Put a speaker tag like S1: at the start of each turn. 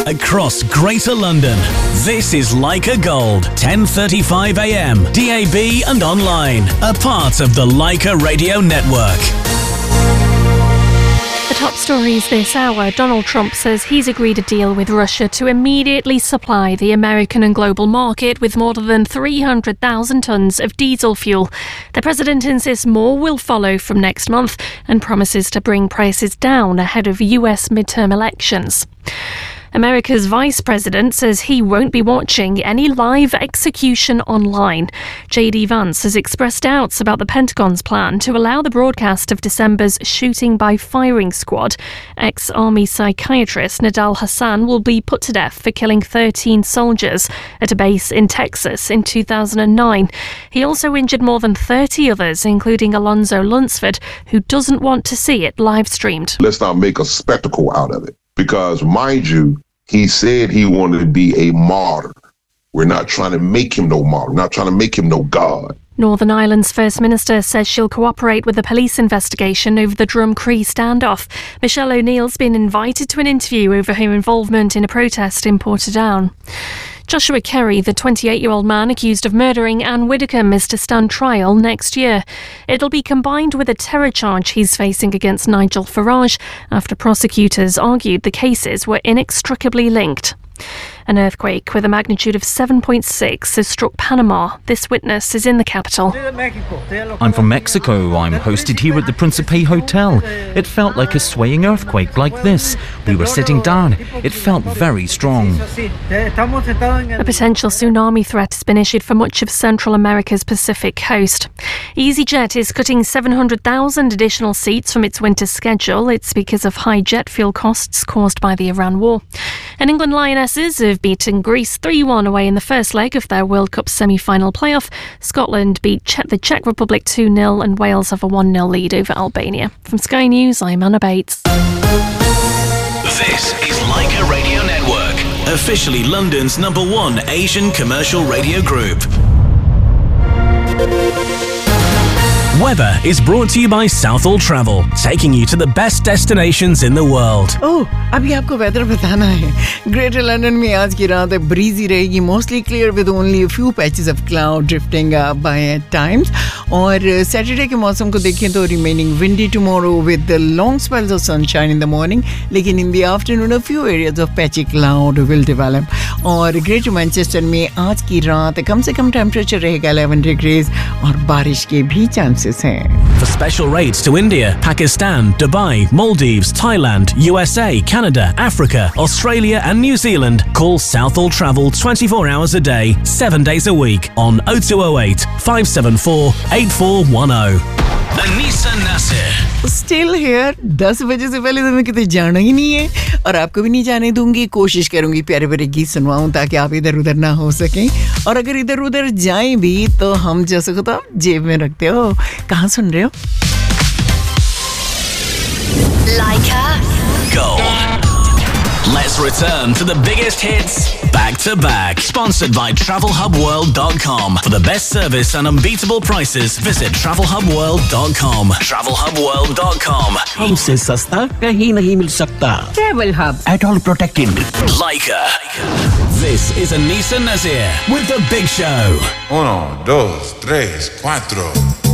S1: across Greater London. This is Leica Gold, 10:35 a.m, DAB and online. A part of the Leica Radio Network.
S2: The top stories this hour. Donald Trump says he's agreed a deal with Russia to immediately supply the American and global market with more than 300,000 tonnes of diesel fuel. The president insists more will follow from next month and promises to bring prices down ahead of US midterm elections. America's vice president says he won't be watching any live execution online. J.D. Vance has expressed doubts about the Pentagon's plan to allow the broadcast of December's shooting by firing squad. Ex-army psychiatrist Nidal Hassan will be put to death for killing 13 soldiers at a base in Texas in 2009. He also injured more than 30 others, including Alonzo Lunsford, who doesn't want to see it live streamed.
S3: Let's not make a spectacle out of it. Because, mind you, he said he wanted to be a martyr. We're not trying to make him no martyr. We're not trying to make him no God.
S2: Northern Ireland's First Minister says she'll cooperate with the police investigation over the Drumcree standoff. Michelle O'Neill's been invited to an interview over her involvement in a protest in Portadown. Joshua Kerry, the 28-year-old man accused of murdering Anne Widdecombe, is to stand trial next year. It'll be combined with a terror charge he's facing against Nigel Farage after prosecutors argued the cases were inextricably linked. An earthquake with a magnitude of 7.6 has struck Panama. This witness is in the capital.
S4: I'm from Mexico. I'm hosted here at the Principe Hotel. It felt like a swaying earthquake like this. We were sitting down. It felt very strong.
S2: A potential tsunami threat has been issued for much of Central America's Pacific coast. EasyJet is cutting 700,000 additional seats from its winter schedule. It's because of high jet fuel costs caused by the Iran war. And England Lionesses have beaten Greece 3-1 away in the first leg of their World Cup semi-final playoff. Scotland beat the Czech Republic 2-0 and Wales have a 1-0 lead over Albania. From Sky News, I'm Anna Bates.
S1: This is Leica Radio Network, officially London's #1 Asian commercial radio group. Weather is brought to you by Southall Travel, taking you to the best destinations in the world.
S5: अभी आपको weather बताना है. Greater London में आज की रात breezy रहेगी, mostly clear with only a few patches of cloud drifting by eight times. और सैटरडे के मौसम को देखें तो remaining windy tomorrow with long spells of sunshine in the morning, लेकिन in the afternoon a few areas of patchy cloud will develop. और greater Manchester में आज की रात कम से कम टेम्परेचर रहेगा 11 डिग्रीज और बारिश के भी चांसेस हैं.
S1: For special rates to India, Pakistan, Dubai, Maldives, Thailand, USA, Canada, Africa, Australia and New Zealand, call Southall Travel 24 hours a day, 7 days a week on 0208 574 8410. Anisa Nasir.
S5: Still here. 10 बजे से पहले तो मैं किਤੇ जाना ही नहीं है और आपको भी नहीं जाने दूंगी. कोशिश करूंगी प्यारे प्यारे गीत सुनवाऊं ताकि आप इधर उधर ना हो सकें. और अगर इधर उधर जाएं भी तो हम जैसे को तो जेब में रखते हो. कहाँ सुन रहे हो?
S1: Leica Gold. Let's return to the biggest hits back to back. Sponsored by TravelHubWorld.com. For the best service and unbeatable prices, visit TravelHubWorld.com. TravelHubWorld.com.
S6: हमसे सस्ता कहीं नहीं मिल सकता. Travel Hub. At all protected.
S1: Leica. This is Anisa Nasir with The Big Show.
S7: 1, 2, 3, 4.